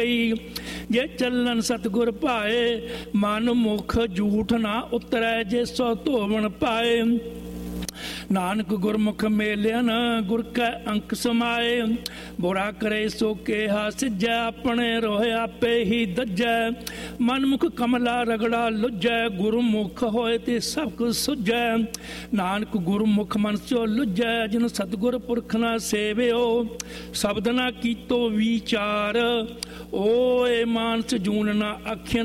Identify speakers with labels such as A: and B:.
A: ਜੇ ਚੱਲਣ ਸਤਿਗੁਰ ਭਾਏ, ਮਨ ਮੁਖ ਝੂਠ ਨਾ ਉਤਰੈ, ਜੇ ਸੋ ਧੋਵਣ ਪਾਏ। ਨਾਨਕ ਗੁਰਮੁਖ ਮੇਲਿਆ ਨਾ, ਗੁਰ ਕੈ ਅੰਕ ਸਮਾਏ। ਬੁਰਾ ਕਰੇ ਸੋ ਕੇਹਾ ਸਿਜੈ, ਆਪਣੇ ਰੋਹਿ ਆਪੇ ਹੀ ਦੱਜੈ। ਮਨਮੁਖ ਕਮਲਾ ਰਗੜਾ ਲੁੱਜੈ, ਗੁਰਮੁਖ ਹੋਏ ਤੇ ਸਭ ਕੁ ਸੁਝੈ। ਨਾਨਕ ਗੁਰਮੁਖ ਮਨ ਸੋ ਲੁੱਜੈ, ਜਿਨ ਸਤਿਗੁਰ ਪੁਰਖ ਨਾ ਸੇਵਿਓ। ਸ਼ਬਦ ਨਾ ਕੀਤੋ ਵਿਚਾਰ, ਓਏ ਮਾਨਸ ਜੂਨ ਨਾ ਆਖਿਆ